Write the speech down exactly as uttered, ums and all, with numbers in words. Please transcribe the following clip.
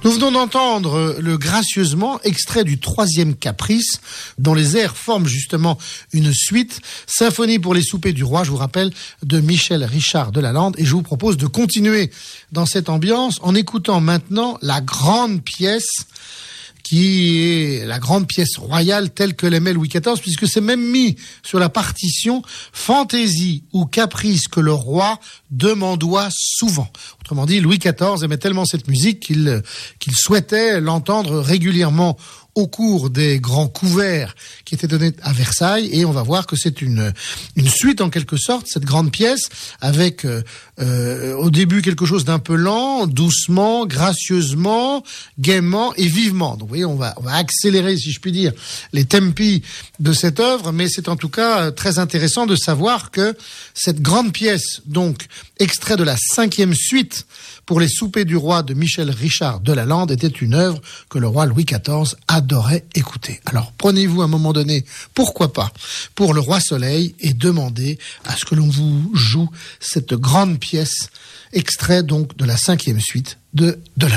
Nous venons d'entendre le Gracieusement, extrait du troisième caprice, dont les airs forment justement une suite. Symphonie pour les soupers du roi, je vous rappelle, de Michel Richard de Lalande. Et je vous propose de continuer dans cette ambiance en écoutant maintenant la grande pièce qui est la grande pièce royale telle que l'aimait Louis quatorze, puisque c'est même mis sur la partition fantaisie ou caprice que le roi demandoit souvent. Autrement dit, Louis quatorze aimait tellement cette musique qu'il qu'il souhaitait l'entendre régulièrement au cours des grands couverts qui étaient donnés à Versailles, et on va voir que c'est une une suite en quelque sorte, cette grande pièce, avec euh, euh, au début quelque chose d'un peu lent, doucement, gracieusement, gaiement et vivement. Donc vous voyez, on va on va accélérer, si je puis dire, les tempi de cette œuvre, mais c'est en tout cas très intéressant de savoir que cette grande pièce, donc extrait de la cinquième suite pour les soupers du roi de Michel Richard de Lalande, était une œuvre que le roi Louis quatorze adorait écouter. Alors prenez-vous à un moment donné, pourquoi pas, pour le roi Soleil et demandez à ce que l'on vous joue cette grande pièce, extrait donc de la cinquième suite de de Lalande.